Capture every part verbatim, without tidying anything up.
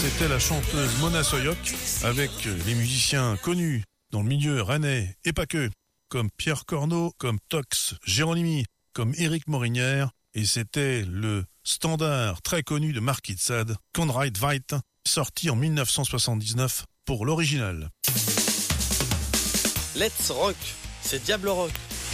c'était la chanteuse Mona Soyoc avec les musiciens connus dans le milieu rennais et pas que, comme Pierre Corneau, comme Tox Géronymi, comme Éric Morinière, et c'était le standard très connu de Marquis de Sade, Conrad Veidt, sorti en dix-neuf cent soixante-dix-neuf pour l'original. Let's Rock, c'est Diable Rock.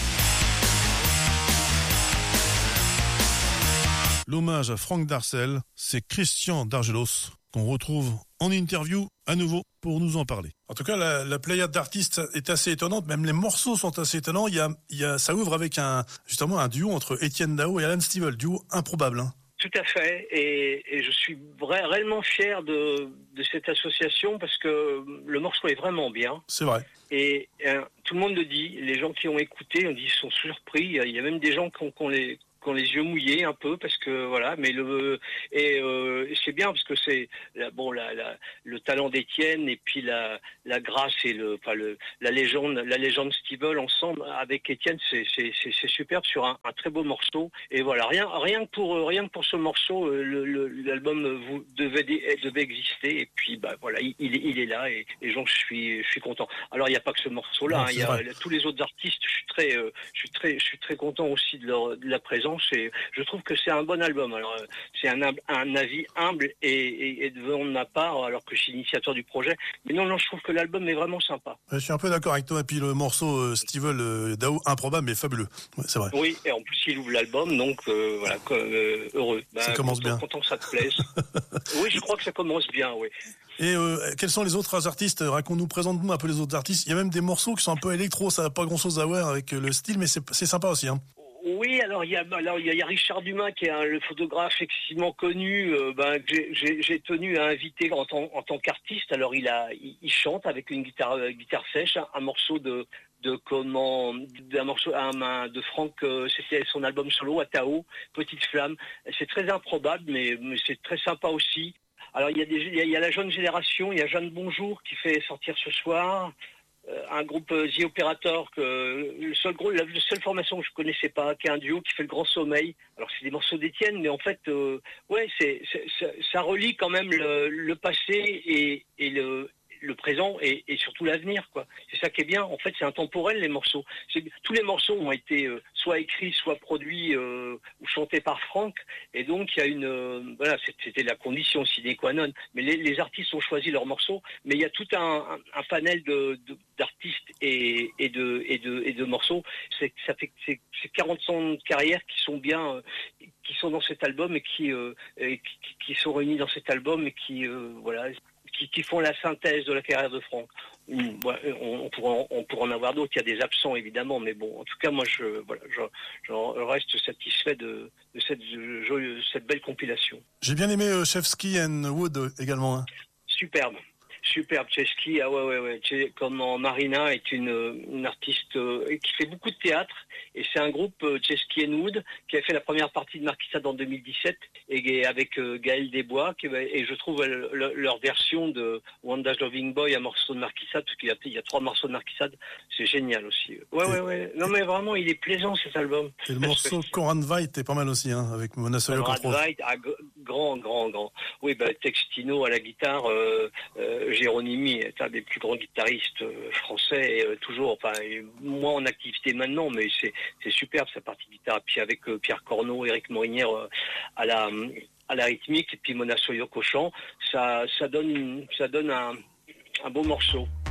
L'hommage à Franck Darcel, c'est Christian Dargelos, qu'on retrouve en interview à nouveau pour nous en parler. En tout cas, la, la pléiade d'artistes est assez étonnante, même les morceaux sont assez étonnants. Il y a, il y a, ça ouvre avec un, justement un duo entre Étienne Dao et Alan Stivell, duo improbable. Hein. Tout à fait, et, et je suis vra- réellement fier de, de cette association parce que le morceau est vraiment bien. C'est vrai. Et euh, tout le monde le dit, les gens qui ont écouté, on dit, ils sont surpris. Il y a même des gens qui ont, qui ont les qui ont les yeux mouillés un peu parce que voilà, mais le et euh, c'est bien parce que c'est la, bon la, la le talent d'Étienne et puis la la grâce et le enfin le la légende la légende Stivell ensemble avec Étienne, c'est c'est c'est, c'est superbe sur un, un très beau morceau. Et voilà, rien rien que pour rien que pour ce morceau, le, le l'album vous devait devait exister et puis bah voilà, il il est, il est là et, et donc je suis je suis content. Alors il y a pas que ce morceau là, hein, il y a vrai. Tous les autres artistes, je suis très euh, je suis très je suis très content aussi de leur de la présence. Et je trouve que c'est un bon album. Alors c'est un, un avis humble et, et, et de ma part, alors que je suis initiateur du projet. Mais non, non, je trouve que l'album est vraiment sympa. Je suis un peu d'accord avec toi. Et puis le morceau euh, Stivell euh, Dao, improbable mais fabuleux. Ouais, c'est vrai. Oui, et en plus il ouvre l'album, donc euh, voilà, euh, heureux. Bah, ça commence content, bien. Content que ça te plaise. Oui, je crois que ça commence bien. Oui. Et euh, quels sont les autres artistes? Raconte-nous, présente-nous un peu les autres artistes. Il y a même des morceaux qui sont un peu électro, ça n'a pas grand-chose à voir avec le style, mais c'est, c'est sympa aussi. Hein. Oui, alors il y a alors il y a Richard Dumas qui est un, le photographe excessivement connu, euh, ben que j'ai, j'ai, j'ai tenu à inviter en tant en tant qu'artiste. Alors il a il, il chante avec une guitare euh, guitare sèche un, un morceau de de comment d'un morceau un, un, de Franck, euh, c'était son album solo à Tao, Petite Flamme. C'est très improbable, mais, mais c'est très sympa aussi. Alors il y a des il y a, il y a la jeune génération, il y a Jeanne Bonjour qui fait sortir ce soir. Euh, un groupe euh, The Operator, que le seul groupe, la, la seule formation que je connaissais pas, qui est un duo qui fait le Grand Sommeil. Alors c'est des morceaux d'Étienne, mais en fait, euh, ouais, c'est, c'est, c'est ça relie quand même le, le passé et, et le le présent et, et surtout l'avenir, quoi. C'est ça qui est bien. En fait, c'est intemporel, les morceaux. C'est, tous les morceaux ont été euh, soit écrits, soit produits euh, ou chantés par Franck. Et donc, il y a une, euh, voilà, c'était la condition sine qua non. Mais les, les artistes ont choisi leurs morceaux. Mais il y a tout un, un, un panel de, de, d'artistes et, et de, et de, et de morceaux. C'est, ça fait, c'est, c'est quarante ans de carrière qui sont bien, euh, qui sont dans cet album et qui, euh, et qui, qui sont réunis dans cet album et qui, euh, voilà. Qui, qui font la synthèse de la carrière de Franck. On, on, pourra, on pourra en avoir d'autres, il y a des absents évidemment, mais bon, en tout cas, moi, je, voilà, je, je reste satisfait de, de cette, de cette belle compilation. J'ai bien aimé euh, Chefsky and Wood également. Hein. Superbe. Superbe, Chesky, ah ouais, ouais, ouais. Comment Marina est une, une artiste euh, qui fait beaucoup de théâtre, et c'est un groupe euh, Chesky and Wood qui a fait la première partie de Marquis de Sade en deux mille dix-sept, et avec euh, Gaël Desbois, qui, et je trouve le, le, leur version de Wanda's Loving Boy, un morceau de Marquis de Sade, parce qu'il y a, il y a trois morceaux de Marquis de Sade, c'est génial aussi. Ouais, et ouais, ouais. Non mais vraiment, il est plaisant cet album. Et le morceau Conrad Veidt est pas mal aussi, hein, avec Mona Soyoc. Conrad Veidt, ah, grand, grand, grand. Oui, bah, Textino à la guitare, euh, euh, Géronymi est un des plus grands guitaristes euh, français, et, euh, toujours, enfin, moins en activité maintenant, mais c'est, c'est superbe sa partie guitare. Puis avec euh, Pierre Corneau, Éric Morinière euh, à la à la rythmique, et puis Mona Soyoc au chant, ça, ça donne, une, ça donne un, un beau morceau.